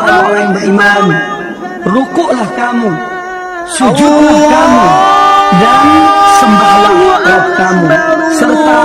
orang-orang yang beriman, rukuklah kamu, sujudlah kamu, dan sembahlah Rabb kamu, serta